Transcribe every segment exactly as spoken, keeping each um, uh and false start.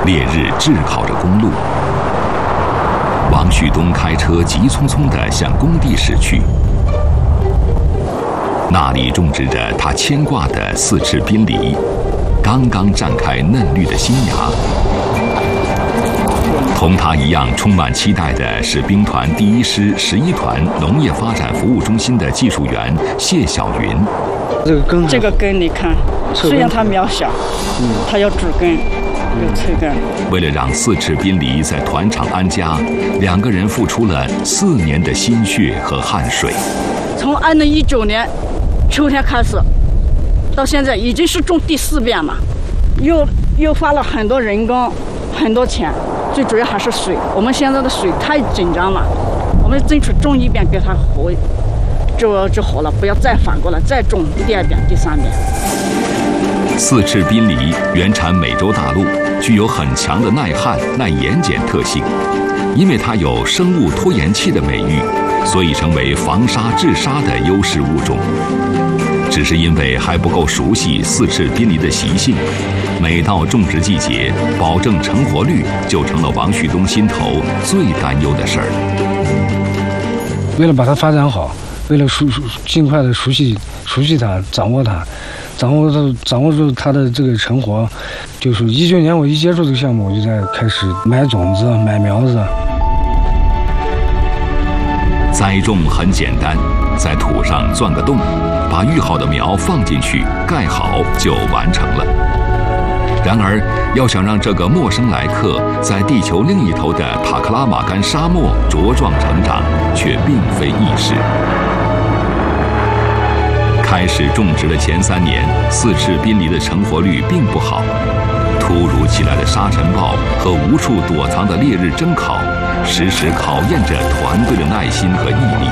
烈日炙烤着公路，王旭东开车急匆匆地向工地驶去。那里种植着他牵挂的四翅滨梨，刚刚绽开嫩绿的新芽。同他一样充满期待的是兵团第一师十一团农业发展服务中心的技术员谢晓云。 这个根， 这个根你看，虽然它渺小，嗯，它要主根，有侧根。 为了让四翅滨梨在团场安家，两个人付出了四年的心血和汗水。 从二零一九年秋天开始，到现在已经是种第四遍了，又又花了很多人工，很多钱，最主要还是水。我们现在的水太紧张了，我们争取种一遍给它活，就就好了，不要再反过来再种第二遍、第三遍。 四翅滨梨原产美洲大陆，具有很强的耐旱、耐盐碱特性，因为它有生物拖延器的美誉，所以成为防沙治沙的优势物种。只是因为还不够熟悉四翅滨梨的习性，每到种植季节，保证成活率就成了王旭东心头最担忧的事儿。 为了把它发展好，为了熟尽快的熟悉熟悉它，掌握它，掌握住掌握住它的这个成活，就是一九年我一接触这个项目，我就在开始买种子、买苗子。 栽种很简单，在土上钻个洞，把育好的苗放进去，盖好就完成了。然而，要想让这个陌生来客在地球另一头的塔克拉玛干沙漠茁壮成长，却并非易事。开始种植的前三年，四翅滨梨的成活率并不好。突如其来的沙尘暴和无处躲藏的烈日蒸烤，时时考验着团队的耐心和毅力。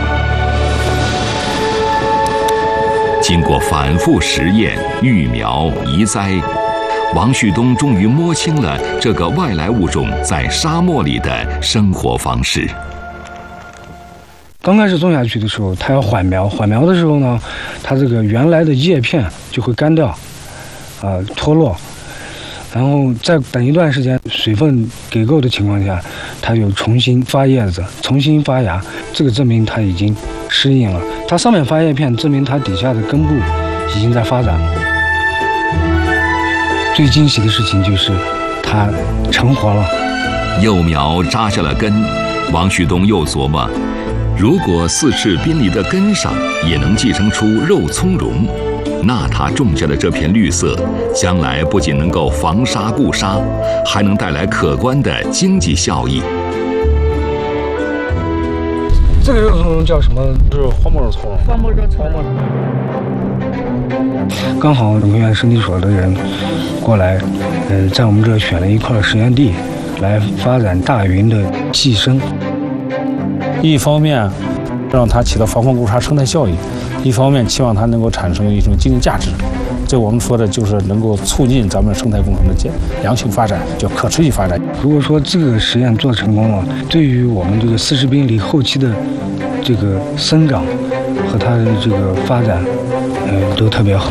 经过反复实验、育苗、移栽，王旭东终于摸清了这个外来物种在沙漠里的生活方式。 刚开始种下去的时候，它要缓苗，缓苗的时候呢，它这个原来的叶片就会干掉，啊、呃，脱落，然后再等一段时间，水分给够的情况下，它就重新发叶子，重新发芽，这个证明它已经适应了。它上面发叶片，证明它底下的根部已经在发展。最惊喜的事情就是它成活了。 幼苗扎下了根，王旭东又琢磨，如果四翅滨梨的根上也能寄生出肉苁蓉，那它种下的这片绿色，将来不仅能够防沙固沙，还能带来可观的经济效益。 这个肉苁蓉叫什么？ 是花木肉苁蓉。 花木肉苁蓉。 刚好农科院生地所的人过来，呃，在我们这选了一块实验地，来发展大云的寄生。 一方面让它起到防风固沙生态效益，一方面期望它能够产生一种经济价值。这我们说的就是能够促进咱们生态工程的良性发展，叫可持续发展。 如果说这个实验做成功了，对于我们这个四翅滨梨后期的这个生长和它的这个发展，呃，都特别好。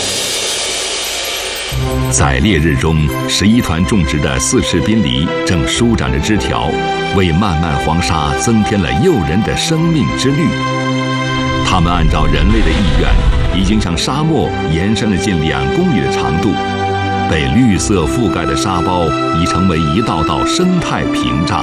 在烈日中，十一团种植的四翅滨梨正舒展着枝条，为漫漫黄沙增添了诱人的生命之绿。它们按照人类的意愿，已经向沙漠延伸了近两公里的长度，被绿色覆盖的沙包已成为一道道生态屏障。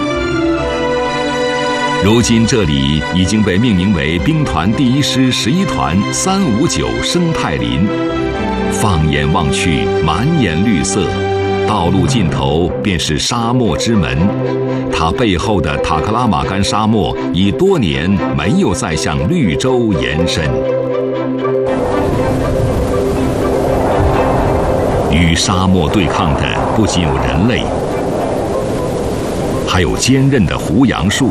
如今这里已经被命名为兵团第一师十一团三五九生态林。放眼望去，满眼绿色，道路尽头便是沙漠之门。它背后的塔克拉玛干沙漠已多年没有再向绿洲延伸。与沙漠对抗的不仅有人类，还有坚韧的胡杨树。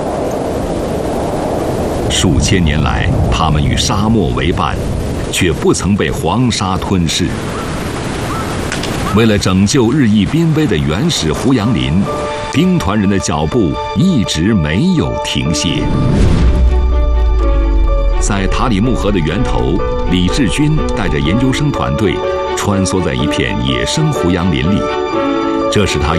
数千年来，它们与沙漠为伴，却不曾被黄沙吞噬。为了拯救日益濒危的原始胡杨林，兵团人的脚步一直没有停歇。在塔里木河的源头，李志军带着研究生团队穿梭在一片野生胡杨林里，这是他